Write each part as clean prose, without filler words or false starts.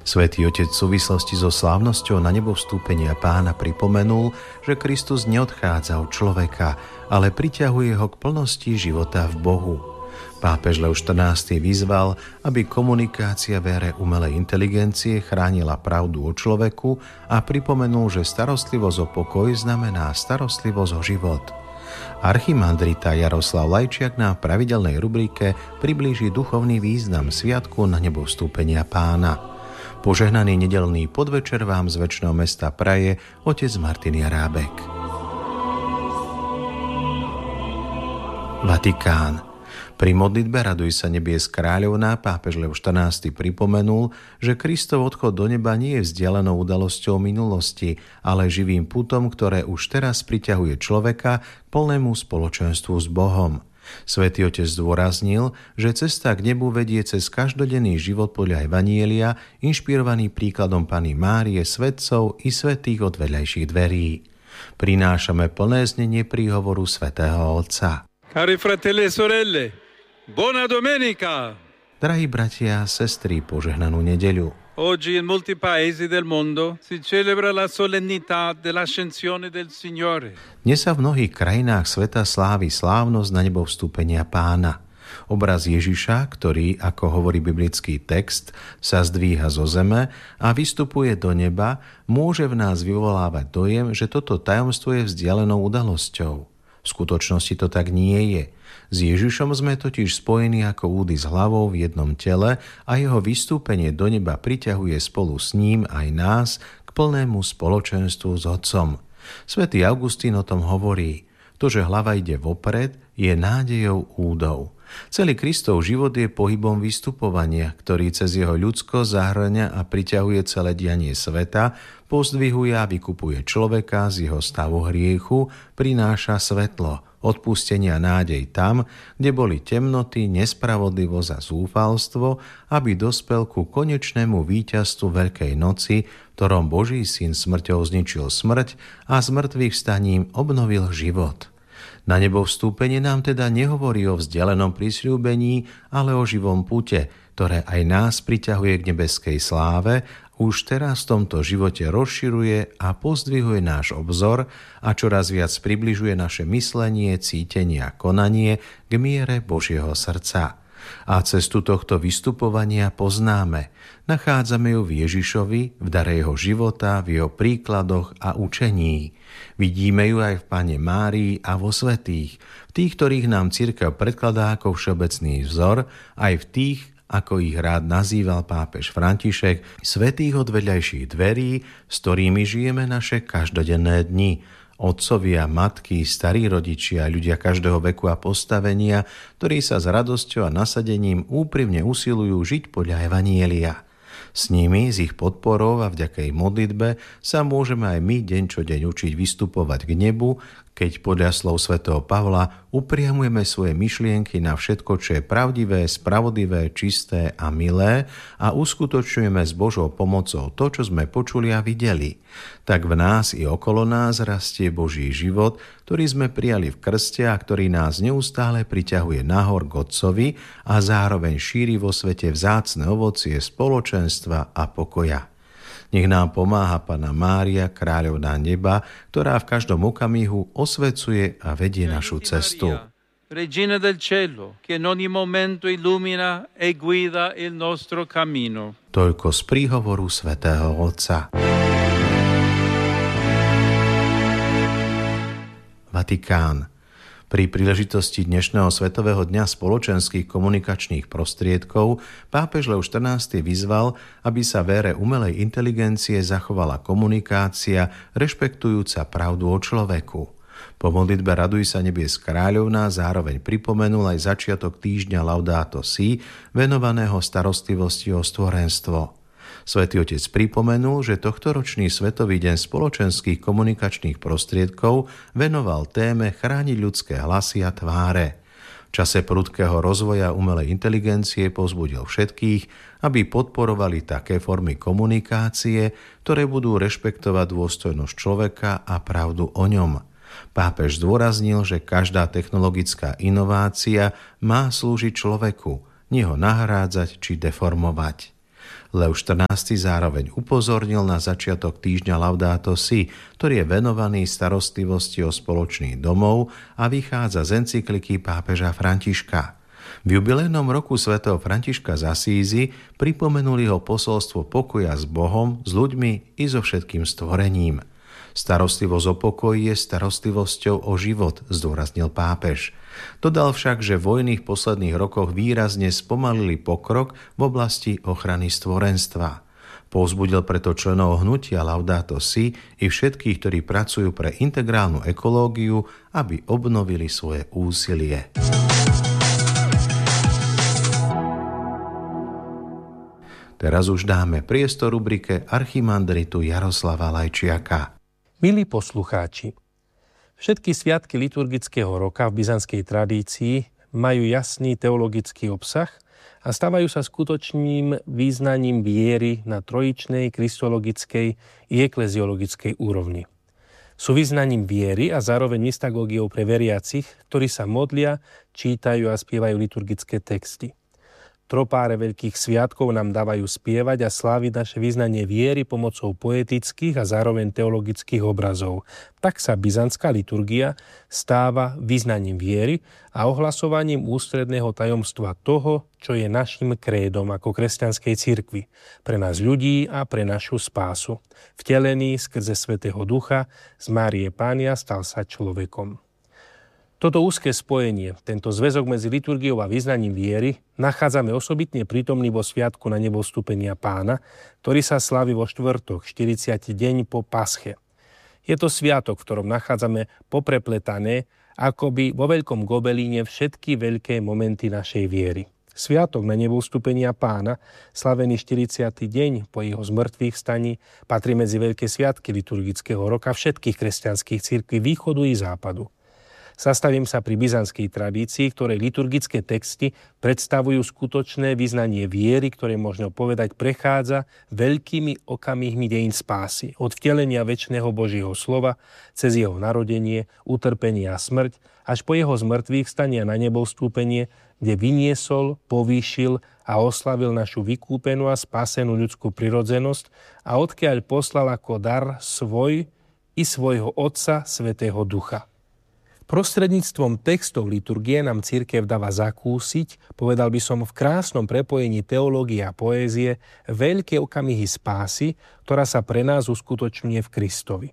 Svätý Otec v súvislosti so slávnosťou na nebo vstúpenia Pána pripomenul, že Kristus neodchádza od človeka, ale priťahuje ho k plnosti života v Bohu. Pápež Lev XIV vyzval, aby komunikácia v ére umelej inteligencie chránila pravdu o človeku a pripomenul, že starostlivosť o pokoj znamená starostlivosť o život. Archimandrita Jaroslav Lajčiak nám v pravidelnej rubrike priblíži duchovný význam sviatku na nebo vstúpenia Pána. Požehnaný nedeľný podvečer vám z večného mesta praje otec Martin Jarábek. Vatikán. Pri modlitbe Raduj sa nebies kráľovná pápež Lev XIV pripomenul, že Kristov odchod do neba nie je vzdialenou udalosťou minulosti, ale živým putom, ktoré už teraz priťahuje človeka k plnému spoločenstvu s Bohom. Svätý Otec zdôraznil, že cesta k nebu vedie cez každodenný život podľa Evanjelia, inšpirovaný príkladom Panny Márie, svätcov i svätých od vedľajších dverí. Prinášame plné znenie príhovoru svätého Otca. Cari fratelli e sorelle, buona domenica! Drahí bratia a sestry, požehnanú nedeľu. Oggi in molti paesi del mondo si celebra la solennità dell'ascensione del Signore. Dnes sa v mnohých krajinách sveta slávi slávnosť na nebo vstúpenia Pána. Obraz Ježiša, ktorý, ako hovorí biblický text, sa zdvíha zo zeme a vystupuje do neba, môže v nás vyvolávať dojem, že toto tajomstvo je vzdialenou udalosťou. V skutočnosti to tak nie je. S Ježišom sme totiž spojení ako údy s hlavou v jednom tele a jeho vystúpenie do neba priťahuje spolu s ním aj nás k plnému spoločenstvu s Otcom. Svätý Augustín o tom hovorí: to, že hlava ide vopred, je nádejou údov. Celý Kristov život je pohybom vystupovania, ktorý cez jeho ľudskosť zahŕňa a priťahuje celé dianie sveta, pozdvihuje a vykupuje človeka z jeho stavu hriechu, prináša svetlo, odpustenie a nádej tam, kde boli temnoty, nespravodlivosť a zúfalstvo, aby dospel ku konečnému víťazstvu Veľkej noci, v ktorom Boží syn smrťou zničil smrť a z mŕtvych vstaním obnovil život. Na nebo vstúpenie nám teda nehovorí o vzdialenom prisľúbení, ale o živom pute, ktoré aj nás priťahuje k nebeskej sláve, už teraz v tomto živote rozširuje a pozdvihuje náš obzor a čoraz viac približuje naše myslenie, cítenie a konanie k miere Božieho srdca. A cestu tohto vystupovania poznáme. Nachádzame ju v Ježišovi, v dare jeho života, v jeho príkladoch a učení. Vidíme ju aj v Panne Márii a vo svätých, v tých, ktorých nám cirkev predkladá ako všeobecný vzor, aj v tých, ako ich rád nazýval pápež František, svätých od vedľajších dverí, s ktorými žijeme naše každodenné dni. Otcovia, matky, starí rodičia, ľudia každého veku a postavenia, ktorí sa s radosťou a nasadením úprimne usilujú žiť podľa Evanjelia. S nimi, s ich podporou a vďaka jej modlitbe sa môžeme aj my deň čo deň učiť vystupovať k nebu, keď podľa slov svätého Pavla upriamujeme svoje myšlienky na všetko, čo je pravdivé, spravodlivé, čisté a milé a uskutočňujeme s Božou pomocou to, čo sme počuli a videli. Tak v nás i okolo nás rastie Boží život, ktorý sme prijali v krste a ktorý nás neustále priťahuje nahor k Otcovi a zároveň šíri vo svete vzácne ovocie spoločenstva a pokoja. Nech nám pomáha Panna Mária, kráľovná neba, ktorá v každom okamihu osvecuje a vedie našu cestu. Regina del cielo, che in ogni momento illumina e guida il nostro cammino. Toľko z príhovoru svätého Otca. Vatikán. Pri príležitosti dnešného Svetového dňa spoločenských komunikačných prostriedkov pápež Lev XIV vyzval, aby sa v ére umelej inteligencie zachovala komunikácia rešpektujúca pravdu o človeku. Po modlitbe Raduj sa nebies kráľovná zároveň pripomenul aj začiatok týždňa Laudato Si, venovaného starostlivosti o stvorenstvo. Svätý Otec pripomenul, že tohtoročný Svetový deň spoločenských komunikačných prostriedkov venoval téme chrániť ľudské hlasy a tváre. V čase prudkého rozvoja umelej inteligencie povzbudil všetkých, aby podporovali také formy komunikácie, ktoré budú rešpektovať dôstojnosť človeka a pravdu o ňom. Pápež zdôraznil, že každá technologická inovácia má slúžiť človeku, nie ho nahrádzať či deformovať. Leo XIV. Zároveň upozornil na začiatok týždňa Laudato Si, ktorý je venovaný starostlivosti o spoločný domov a vychádza z encykliky pápeža Františka. V jubilejnom roku svätého Františka z Asízy pripomenuli ho posolstvo pokoja s Bohom, s ľuďmi i so všetkým stvorením. Starostlivosť o pokoj je starostlivosťou o život, zdôraznil pápež. Dodal však, že vojny v posledných rokoch výrazne spomalili pokrok v oblasti ochrany stvorenstva. Povzbudil preto členov hnutia Laudato Si i všetkých, ktorí pracujú pre integrálnu ekológiu, aby obnovili svoje úsilie. Teraz už dáme priestor rubrike archimandritu Jaroslava Lajčiaka. Milí poslucháči, všetky sviatky liturgického roka v byzantskej tradícii majú jasný teologický obsah a stávajú sa skutočným význaním viery na trojičnej, kristologickej i ekleziologickej úrovni. Sú význaním viery a zároveň mystagógiou pre veriacich, ktorí sa modlia, čítajú a spievajú liturgické texty. Tropáre veľkých sviatkov nám dávajú spievať a sláviť naše vyznanie viery pomocou poetických a zároveň teologických obrazov. Tak sa byzantská liturgia stáva vyznaním viery a ohlasovaním ústredného tajomstva toho, čo je našim krédom ako kresťanskej cirkvi, pre nás ľudí a pre našu spásu. Vtelený skrze Svätého Ducha z Márie Panny stal sa človekom. Toto úzke spojenie, tento zväzok medzi liturgiou a vyznaním viery, nachádzame osobitne prítomný vo sviatku na nebovstúpenia Pána, ktorý sa slávi vo štvrtok, 40. deň po Pasche. Je to sviatok, v ktorom nachádzame poprepletané, akoby vo veľkom gobelíne všetky veľké momenty našej viery. Sviatok na nebovstúpenia Pána, slavený 40. deň po jeho zmrtvých staní, patrí medzi veľké sviatky liturgického roka všetkých kresťanských cirkví východu i západu. Zastavím sa pri byzantskej tradícii, ktorej liturgické texty predstavujú skutočné vyznanie viery, ktoré možno povedať prechádza veľkými okamihmi dejín spásy. Od vtelenia večného Božieho slova, cez jeho narodenie, utrpenie a smrť, až po jeho zmrtvých stania na nebovstúpenie, kde vyniesol, povýšil a oslavil našu vykúpenú a spásenú ľudskú prirodzenosť a odkiaľ poslal ako dar svoj i svojho Otca, Svätého Ducha. Prostredníctvom textov liturgie nám cirkev dáva zakúsiť, povedal by som v krásnom prepojení teológie a poézie, veľké okamihy spásy, ktorá sa pre nás uskutočňuje v Kristovi.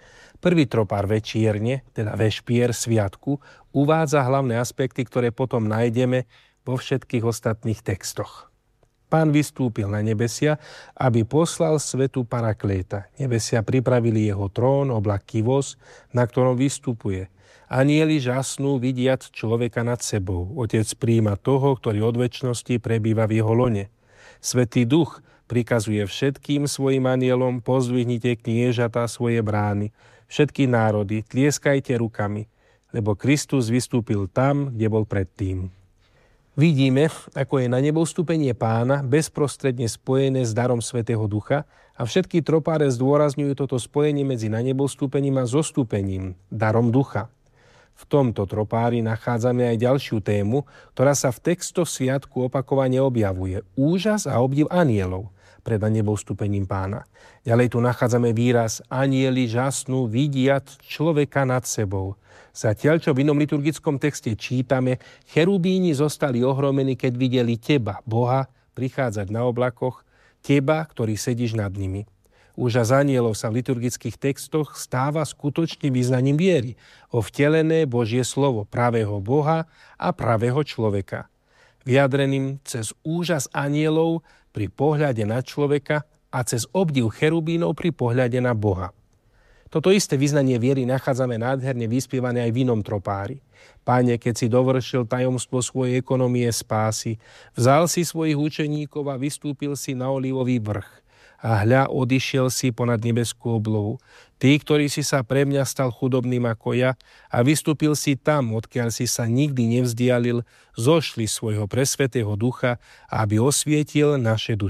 Prvý tropár večierne, teda vešpier sviatku, uvádza hlavné aspekty, ktoré potom nájdeme vo všetkých ostatných textoch. Pán vystúpil na nebesia, aby poslal svetu parakléta. Nebesia pripravili jeho trón, oblak kivos, na ktorom vystupuje. Anjeli žasnú vidiac človeka nad sebou. Otec prijíma toho, ktorý od večnosti prebýva v jeho lone. Svätý Duch prikazuje všetkým svojim anjelom: pozdvihnite kniežatá svoje brány. Všetky národy, tlieskajte rukami, lebo Kristus vystúpil tam, kde bol predtým. Vidíme, ako je na nebovstúpenie Pána bezprostredne spojené s darom Svätého Ducha a všetky tropáre zdôrazňujú toto spojenie medzi na nebovstúpením a zostúpením, darom Ducha. V tomto tropári nachádzame aj ďalšiu tému, ktorá sa v textoch sviatku opakovane objavuje. Úžas a obdiv anjelov pred nebovstúpením Pána. Ďalej tu nachádzame výraz anjeli žasnú vidiac človeka nad sebou. Zatiaľ, čo v inom liturgickom texte čítame, cherubíni zostali ohromení, keď videli teba, Boha, prichádzať na oblakoch, teba, ktorý sedíš nad nimi. Úžas anjelov sa v liturgických textoch stáva skutočným vyznaním viery o vtelené Božie slovo pravého Boha a pravého človeka. Vyjadreným cez úžas anjelov pri pohľade na človeka a cez obdiv cherubínov pri pohľade na Boha. Toto isté vyznanie viery nachádzame nádherne vyspievané aj v inom tropári. Páne, keď si dovršil tajomstvo svojej ekonomie spásy, vzal si svojich učeníkov a vystúpil si na olivový vrch. A hľa, odišiel si ponad nebeskú oblohu. Tí, ktorý si sa pre mňa stal chudobným ako ja a vystúpil si tam, odkiaľ si sa nikdy nevzdialil, zošli svojho presvätého Ducha, aby osvietil naše duše.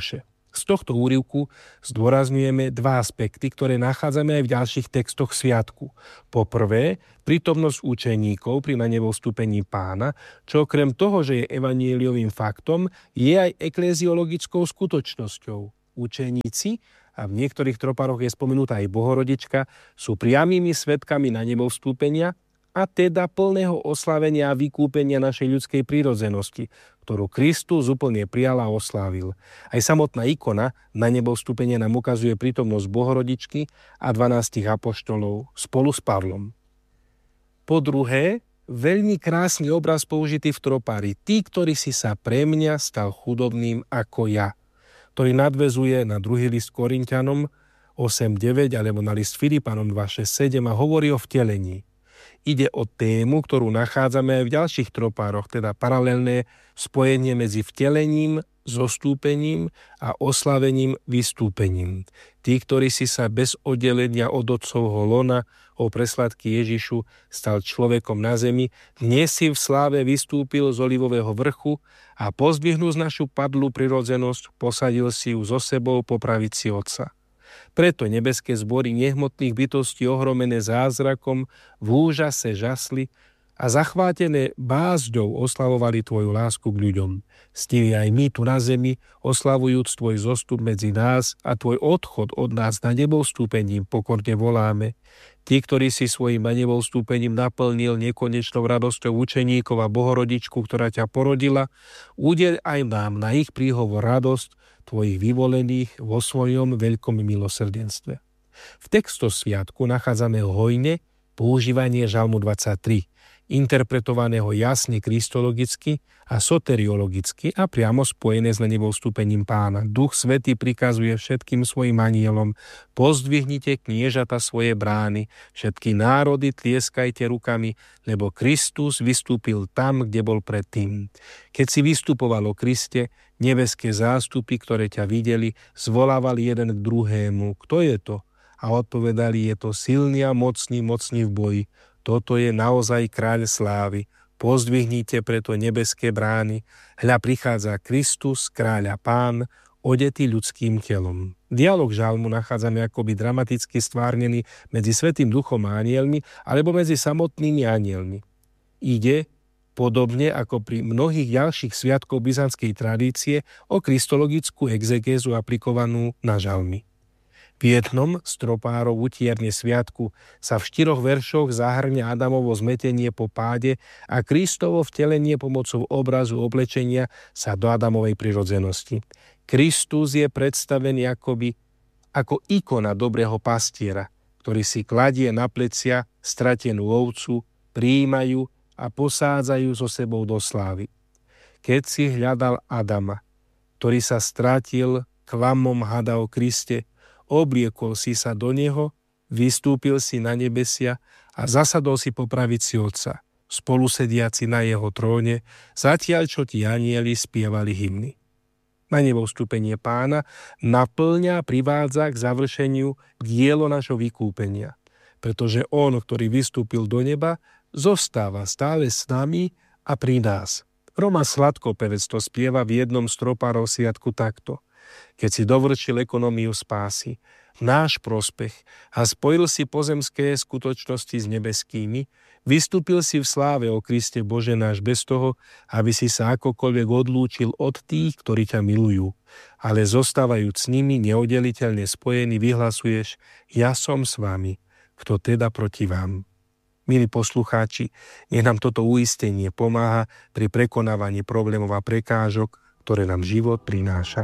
Z tohto úryvku zdôrazňujeme dva aspekty, ktoré nachádzame aj v ďalších textoch sviatku. Po prvé, prítomnosť učeníkov pri nanebovstúpení Pána, čo okrem toho, že je evanjeliovým faktom, je aj ekléziologickou skutočnosťou. Učeníci, a v niektorých tropároch je spomenutá aj Bohorodička, sú priamými svedkami nanebovstúpenia a teda plného oslavenia a vykúpenia našej ľudskej prirodzenosti, ktorú Kristus úplne prijal a oslávil. Aj samotná ikona nanebovstúpenia nám ukazuje prítomnosť Bohorodičky a 12 apoštolov spolu s Pavlom. Po druhé, veľmi krásny obraz použitý v tropári. Tí, ktorý si sa pre mňa stal chudobným ako ja, ktorý nadväzuje na druhý list Korinťanom 8.9 alebo na list Filipanom 2.6.7 a hovorí o vtelení. Ide o tému, ktorú nachádzame aj v ďalších tropároch, teda paralelné spojenie medzi vtelením, zostúpením a oslavením, vystúpením. Tí, ktorí si sa bez oddelenia od otcovho lona o presladky Ježišu stal človekom na zemi, dnes si v sláve vystúpil z olivového vrchu a pozdvihnúc našu padlú prirodzenosť, posadil si ju so sebou po pravici Otca. Preto nebeské zbory nehmotných bytostí ohromené zázrakom v úžase žasli a zachvátené bázďou oslavovali tvoju lásku k ľuďom. S tým aj my tu na zemi, oslavujúc tvoj zostup medzi nás a tvoj odchod od nás na nebovstúpením, pokorne voláme. Tí, ktorí si svojim nebovstúpením naplnil nekonečnou radosťou učeníkov a Bohorodičku, ktorá ťa porodila, udeľ aj nám na ich príhovor radosť tvojich vyvolených vo svojom veľkom milosrdenstve. V textoch sviatku nachádzame hojne používanie žalmu 23, interpretovaného jasne kristologicky a soteriologicky a priamo spojené s nanebovstúpením Pána. Duch Svätý prikazuje všetkým svojim anielom: pozdvihnite kniežata svoje brány, všetky národy tlieskajte rukami, lebo Kristus vystúpil tam, kde bol predtým. Keď si vystupoval o Kriste, nebeské zástupy, ktoré ťa videli, zvolávali jeden k druhému: kto je to? A odpovedali: je to silný a mocný v boji. Toto je naozaj kráľ slávy. Pozdvihnite preto nebeské brány. Hľa prichádza Kristus, kráľ a Pán, odetý ľudským telom. Dialóg žalmu nachádzame akoby dramaticky stvárnený medzi Svätým Duchom a anielmi alebo medzi samotnými anielmi. Ide, podobne ako pri mnohých ďalších sviatkov byzantskej tradície, o kristologickú exegézu aplikovanú na žalmy. V jednom z tropárov utierne sviatku sa v 4 veršoch zahrňa Adamovo zmetenie po páde a Kristovo vtelenie pomocou obrazu oblečenia sa do Adamovej prirodzenosti. Kristus je predstavený ako ikona dobrého pastiera, ktorý si kladie na plecia stratenú ovcu, prijímajú a posádzajú so sebou do slávy. Keď si hľadal Adama, ktorý sa stratil klamom hada o Kriste, obliekol si sa do neho, vystúpil si na nebesia a zasadol si po pravici Otca, spolusediaci na jeho tróne, zatiaľ čo ti anjeli spievali hymny. Nanebovstúpenie Pána naplňa a privádza k završeniu dielo našho vykúpenia, pretože on, ktorý vystúpil do neba, zostáva stále s nami a pri nás. Roman Sladkopevec to spieva v jednom z tropárov sviatku takto: keď si dovršil ekonómiu spásy, náš prospech a spojil si pozemské skutočnosti s nebeskými, vystúpil si v sláve o Kriste Bože náš bez toho, aby si sa akokoľvek odlúčil od tých, ktorí ťa milujú. Ale zostávajúc s nimi neoddeliteľne spojený, vyhlasuješ: ja som s vami, kto teda proti vám. Milí poslucháči, nech nám toto uistenie pomáha pri prekonávaní problémov a prekážok, ktoré nám život prináša.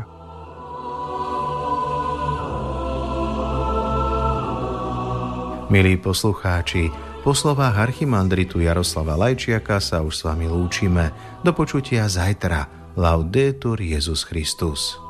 Milí poslucháči, po slovách archimandritu Jaroslava Lajčiaka sa už s vami lúčime. Do počutia zajtra. Laudetur Jesus Christus.